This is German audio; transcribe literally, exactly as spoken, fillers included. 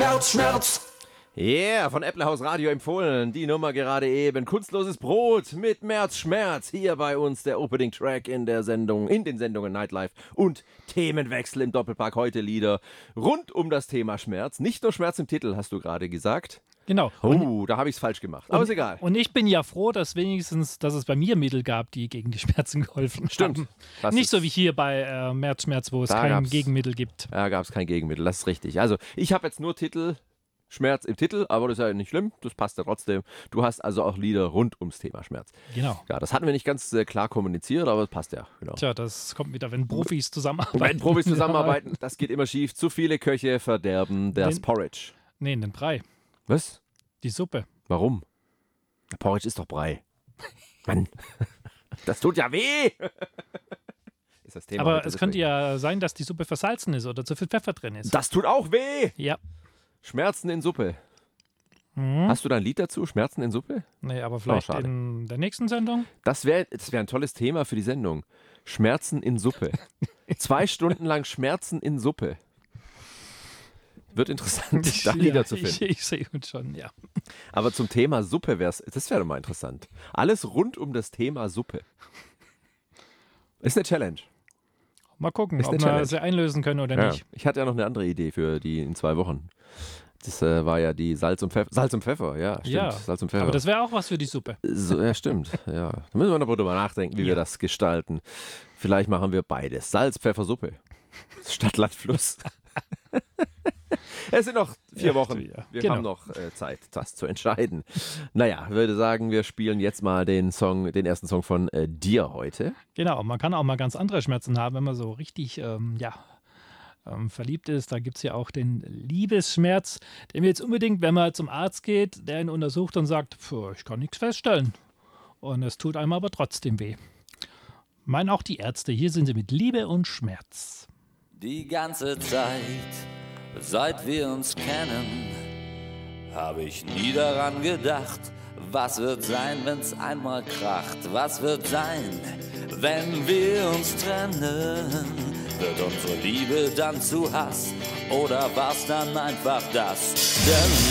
Schmerz, Schmerz. Yeah, von Äpplehaus Radio empfohlen. Die Nummer gerade eben. Kunstloses Brot mit März Schmerz. Hier bei uns der Opening Track in der Sendung, in den Sendungen Nightlife und Themenwechsel im Doppelpack. Heute Lieder rund um das Thema Schmerz. Nicht nur Schmerz im Titel, hast du gerade gesagt. Genau. Oh, da habe ich es falsch gemacht. Aber und, ist egal. Und ich bin ja froh, dass wenigstens, dass es bei mir Mittel gab, die gegen die Schmerzen geholfen Stimmt. haben. Das Nicht ist- so wie hier bei äh, März Schmerz, wo es Da kein gab's- Gegenmittel gibt. Da gab es kein Gegenmittel, das ist richtig. Also, ich habe jetzt nur Titel, Schmerz im Titel, aber das ist ja nicht schlimm, das passt ja trotzdem. Du hast also auch Lieder rund ums Thema Schmerz. Genau. Ja, das hatten wir nicht ganz äh, klar kommuniziert, aber das passt ja. Genau. Tja, das kommt wieder, wenn Profis zusammenarbeiten. Wenn Profis zusammenarbeiten, das geht immer schief. Zu viele Köche verderben das Den- Porridge. Nee, den Brei. Was? Die Suppe. Warum? Der Porridge ist doch Brei. Mann, das tut ja weh. Ist das Thema Aber heute es könnte deswegen. ja sein, dass die Suppe versalzen ist oder zu viel Pfeffer drin ist. Das tut auch weh. Ja. Schmerzen in Suppe. Mhm. Hast du da ein Lied dazu? Schmerzen in Suppe? Nee, aber vielleicht schade. in der nächsten Sendung. Das wäre das wär ein tolles Thema für die Sendung. Schmerzen in Suppe. Zwei Stunden lang Schmerzen in Suppe. Wird interessant, da Lieder ja, zu ich, finden. ich sehe uns schon, ja. Aber zum Thema Suppe wäre es, das wäre doch mal interessant. Alles rund um das Thema Suppe. Ist eine Challenge. Mal gucken, Ist ob eine wir Challenge. sie einlösen können oder Ja. nicht. Ich hatte ja noch eine andere Idee für die in zwei Wochen. Das äh, war ja die Salz und Pfeffer. Salz und Pfeffer, ja, stimmt. Ja, Salz und Pfeffer. aber das wäre auch was für die Suppe. So, ja, stimmt. Ja. Da müssen wir noch mal drüber nachdenken, wie wir Ja. das gestalten. Vielleicht machen wir beides. Salz, Pfeffer, Suppe. Stadt, Land, Fluss. Es sind noch vier Ja, Wochen. ja. Wir Genau. haben noch äh, Zeit, das zu entscheiden. Naja, ich würde sagen, wir spielen jetzt mal den Song, den ersten Song von äh, dir heute. Genau, man kann auch mal ganz andere Schmerzen haben, wenn man so richtig, ähm, ja, ähm, verliebt ist. Da gibt es ja auch den Liebesschmerz, den wir jetzt unbedingt, wenn man zum Arzt geht, der ihn untersucht und sagt, "Puh, ich kann nichts feststellen. Und es tut einem aber trotzdem weh. Meinen auch die Ärzte, hier sind sie mit Liebe und Schmerz. Die ganze Zeit, seit wir uns kennen, habe ich nie daran gedacht, was wird sein, wenn's einmal kracht. Was wird sein, wenn wir uns trennen? Wird unsere Liebe dann zu Hass oder war's dann einfach das? Denn